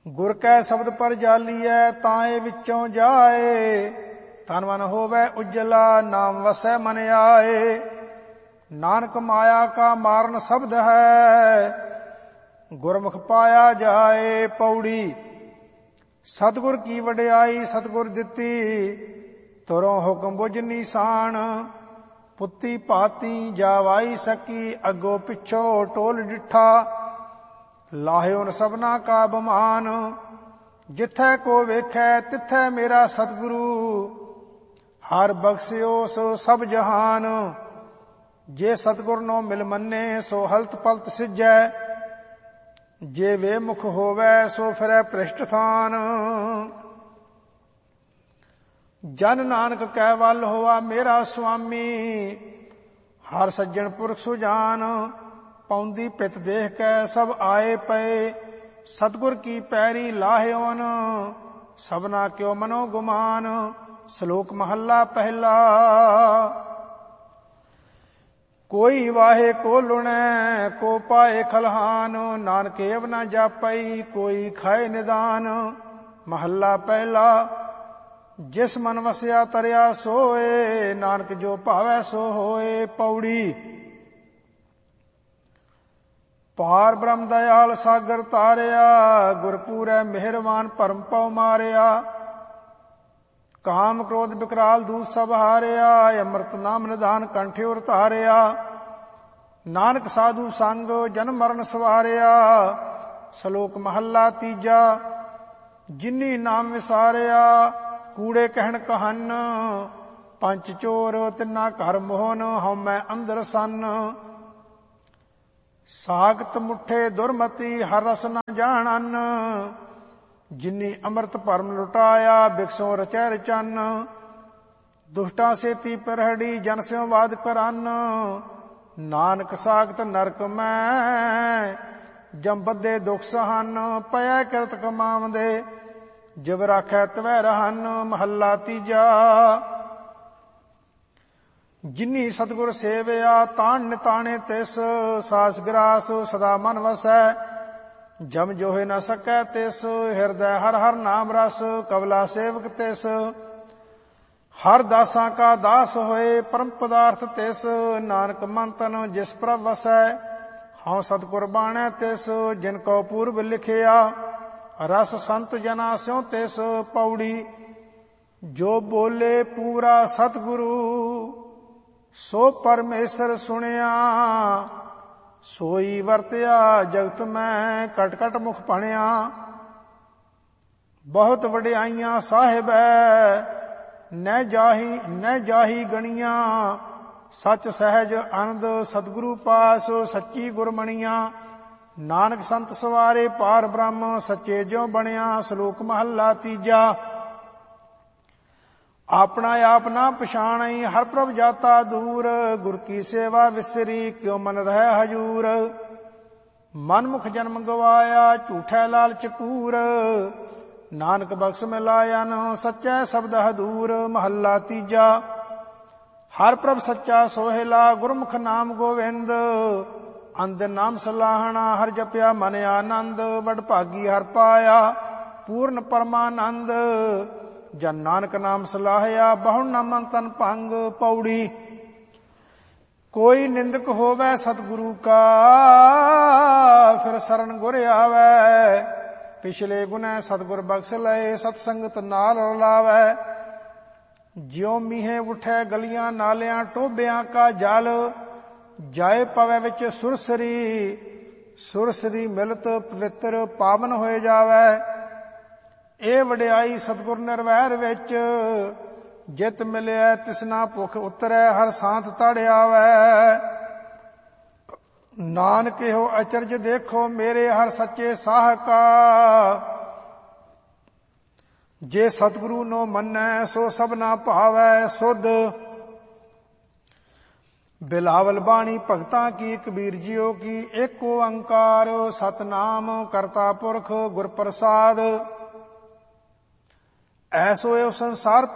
ਗੁਰ ਕੈ ਸ਼ਬਦ ਪਰ ਜਾਲੀਐ ਤਾਏ ਵਿੱਚੋਂ ਜਾਏ। ਤਨ ਮਨ ਹੋਵੈ ਉਜਲਾ ਨਾਮ ਵਸੈ ਮਨ ਆਏ। ਨਾਨਕ ਮਾਇਆ ਕਾ ਮਾਰਨ ਸ਼ਬਦ ਹੈ ਗੁਰਮੁਖ ਪਾਇਆ ਜਾਏ। ਪੌੜੀ। ਸਤਿਗੁਰ ਕੀ ਵਡਿਆਈ ਸਤਿਗੁਰ ਦਿੱਤੀ ਤੁਰੋਂ ਹੁਕਮ ਬੁਝ ਨੀਸਾਨ। ਪੁੱਤੀ ਭਾਤੀ ਜਾਵਾਈ ਸਕੀ ਅੱਗੋ ਪਿੱਛੋ ਟੋਲ ਡਿਠਾ। ਲਾਹਿਓ ਨ ਸਭਨਾ ਕਾ ਬਮਾਨ ਜਿੱਥੈ ਕੋ ਵੇਖੈ ਤਿੱਥੈ ਮੇਰਾ ਸਤਿਗੁਰੂ। ਹਰ ਬਖਸ਼ਿਓ ਸੋ ਸਭ ਜਹਾਨ। ਜੇ ਸਤਿਗੁਰ ਨੋ ਮਿਲ ਮੰਨੇ ਸੋ ਹਲਤ ਪਲਤ ਸਿਜੈ। ਜੇ ਵੇ ਮੁਖ ਹੋਵੈ ਸੋ ਫਿਰੈ ਭ੍ਰਿਸ਼ਟ ਥਾਨ। ਜਨ ਨਾਨਕ ਕੈ ਵੱਲ ਹੋਆ ਮੇਰਾ ਸੁਆਮੀ। ਹਰ ਸੱਜਣ ਪੁਰਖ ਸੁਜਾਨ। ਪਾਉਂਦੀ ਪਿਤ ਦੇਖ ਕੈ ਸਭ ਆਏ ਪਏ। ਸਤਿਗੁਰ ਕੀ ਪੈਰੀ ਲਾਹਿਓਨ ਸਭਨਾ ਕਿਉ ਮਨੋ ਗੁਮਾਨ। ਸ਼ਲੋਕ ਮਹੱਲਾ ਪਹਿਲਾ। ਕੋਈ ਵਾਹੇ ਕੋ ਲੁਣੈ ਕੋ ਪਾਏ ਖਲਹਾਨ। ਨਾਨਕ ਏਵ ਨਾ ਜਾਪਈ ਕੋਈ ਖਾਏ ਨਿਦਾਨ। ਮਹੱਲਾ ਪਹਿਲਾ। ਜਿਸ ਮਨ ਵਸਿਆ ਤਰਿਆ ਸੋਏ ਨਾਨਕ ਜੋ ਭਾਵੈ ਸੋ ਹੋਏ। ਪੌੜੀ। ਪਾਰ ਬ੍ਰਹਮ ਦਇਆਲ ਸਾਗਰ ਤਾਰਿਆ। ਗੁਰਪੂਰੈ ਮਿਹਰਬਾਨ ਭਰਮ ਪਉ ਮਾਰਿਆ। ਕਾਮ ਕ੍ਰੋਧ ਵਿਕਰਾਲ ਦੂਤ ਸਭ ਹਾਰਿਆ। ਅੰਮ੍ਰਿਤ ਨਾਮ ਨਿਧਾਨ ਕੰਠੇ ਉਰ ਧਾਰਿਆ। ਨਾਨਕ ਸਾਧੂ ਸੰਗ ਜਨਮ ਮਰਨ ਸਵਾਰਿਆ। ਸ਼ਲੋਕ ਮਹੱਲਾ ਤੀਜਾ। ਜਿਨੀ ਨਾਮ ਵਿਸਾਰਿਆ ਕੂੜੇ ਕਹਿਣ ਕਹਨ। ਪੰਚ ਚੋਰ ਤਿੰਨਾ ਘਰ ਮੋਹਨ ਹਉਮੈ ਅੰਦਰ ਸੰਨ। ਸਾਖਤ ਮੁੱਠੇ ਦੁਰਮਤੀ ਹਰ ਰਸ ਨ ਜਾਣਨ। ਜਿਨੀ ਅੰਮ੍ਰਿਤ ਭਰਮ ਲੁਟਾਇਆ ਬਿਕਸੋਂ ਰਚੈ ਰਚਨ। ਦੁਸ਼ਟਾਂ ਸੇਤੀ ਪਰਹੜੀ ਜਨ ਸਿਉ ਵਾਦ ਕਰਨ। ਨਾਨਕ ਸਾਖਤ ਨਰਕ ਮੈਂ ਜਮ ਬੱਧੇ ਦੁਖ ਸਹਨ। ਪਇਆ ਕਿਰਤ ਕਮਾਵਦੇ ਜਿਵ ਰਾਖੈ ਤਵੈ ਰਹਨ। ਮਹੱਲਾ ਤੀਜਾ। ਜਿਨੀ ਸਤਿਗੁਰ ਸੇਵਿਆ ਤਾਣ ਨਿਤਾਣੇ ਤਿਸ। ਸਾਸ ਗਰਾਸ ਸਦਾ ਮਨ ਵਸੈ ਜਮ ਜੋਹਿ ਨ ਸਕੈ ਤਿਸ। ਹਿਰਦੈ ਹਰ ਹਰ ਨਾਮ ਰਸ ਕਵਲਾ ਸੇਵਕ ਤਿਸ। ਹਰ ਦਾਸਾਂ ਕਾ ਦਾਸ ਹੋਏ ਪਰਮ ਪਦਾਰਥ ਤਿਸ। ਨਾਨਕ ਮਨ ਤਨ ਜਿਸ ਪ੍ਰਭ ਵਸੈ ਹਉ ਸਤਿਗੁਰ ਬਾਣੈ ਤਿਸ। ਜਿਨ ਕੋ ਪੂਰਬ ਲਿਖਿਆ ਰਸ ਸੰਤ ਜਨਾ ਸਿਉ ਤਿਸ। ਪੌੜੀ। ਜੋ ਬੋਲੇ ਪੂਰਾ ਸਤਿਗੁਰੂ ਸੋ ਪਰਮੇਸ਼ਰ ਸੁਣਿਆ। ਸੋਈ ਵਰਤਿਆ ਜਗਤ ਮੈਂ ਕਟ ਕਟ ਮੁਖ ਭਣਿਆ। ਬਹੁਤ ਵਡਿਆਈਆਂ ਸਾਹਿਬੈ ਨਹਿ ਜਾਹੀ ਗਣੀਆਂ। ਸੱਚ ਸਹਿਜ ਆਨੰਦ ਸਤਿਗੁਰੂ ਪਾਸ ਸੱਚੀ ਗੁਰਮਣੀਆਂ। ਨਾਨਕ ਸੰਤ ਸਵਾਰੇ ਪਾਰ ਬ੍ਰਹਮ ਸੱਚੇ ਜਿਉ ਬਣਿਆ। ਸ਼ਲੋਕ ਮਹੱਲਾ ਤੀਜਾ। ਆਪਣਾ ਆਪ ਨਾ ਪਛਾਣਈ ਹਰ ਪ੍ਰਭ ਜਾਤਾ ਦੂਰ। ਗੁਰ ਕੀ ਸੇਵਾ ਵਿਸਰੀ ਕਿਉ ਮਨ ਰਹਿ ਹਜੂਰ। ਮਨਮੁਖ ਜਨਮ ਗਵਾਇਆ ਝੂਠੈ ਲਾਲਚ ਕੂਰ। ਨਾਨਕ ਬਖਸ਼ ਮਿਲਾਇਨ ਸੱਚੈ ਸ਼ਬਦ ਹਦੂਰ। ਮਹੱਲਾ ਤੀਜਾ। ਹਰ ਪ੍ਰਭ ਸੱਚਾ ਸੋਹਿਲਾ ਗੁਰਮੁਖ ਨਾਮ ਗੋਵਿੰਦ। ਅੰਧ ਨਾਮ ਸਲਾਹਣਾ ਹਰ ਜਪਿਆ ਮਨ ਆਨੰਦ। ਵਡ ਭਾਗੀ ਹਰ ਪਾਇਆ ਪੂਰਨ ਪਰਮਾਨੰਦ। ਜਨ ਨਾਨਕ ਨਾਮ ਸਲਾਹਿਆ ਬਹੁ ਨਾਮੰ ਤਨ ਭੰਗ। ਪੌੜੀ। ਕੋਈ ਨਿੰਦਕ ਹੋਵੈ ਸਤਿਗੁਰੂ ਕਾ ਫਿਰ ਸਰਣ ਗੁਰ ਆਵੈ। ਪਿਛਲੇ ਗੁਨੈ ਸਤਿਗੁਰ ਬਖਸ਼ ਲਏ ਸਤ ਸੰਗਤ ਨਾਲ ਰਲਾਵੈ। ਜਿਉ ਮੀਂਹੇ ਉਠੈ ਗਲੀਆਂ ਨਾਲਿਆਂ ਟੋਭਿਆਂ ਕਾ ਜਲ। ਜਾਏ ਪਵੈ ਵਿੱਚ ਸੁਰਸਰੀ ਸੁਰਸਰੀ ਮਿਲਤ ਪਵਿੱਤਰ ਪਾਵਨ ਹੋਏ ਜਾਵੈ। ਇਹ ਵਡਿਆਈ ਸਤਿਗੁਰ ਨਿਰਵੈਰ ਵਿੱਚ ਜਿਤ ਮਿਲਿਆ ਤਿਸਨਾ ਭੁਖ ਉਤਰੈ ਹਰ ਸਾਂਤ ਤੜ ਆਵੈ। ਨਾਨਕ ਇਹੋ ਅਚਰਜ ਦੇਖੋ ਮੇਰੇ ਹਰ ਸੱਚੇ ਸਾਹ ਕਾ। ਜੇ ਸਤਿਗੁਰੂ ਨੋ ਮੰਨੈ ਸੋ ਸਭਨਾ ਭਾਵੈ ਸੁਧ। ਬਿਲਾਵਲ ਬਾਣੀ ਭਗਤਾਂ ਕੀ ਕਬੀਰ ਜੀਓ ਕੀ ਏਕ ਓੰਕਾਰ ਸਤਿਨਾਮ ਕਰਤਾ ਪੁਰਖ ਗੁਰ ਪ੍ਰਸਾਦ। ਐਸੋ ਇਹ ਸੰਸਾਰ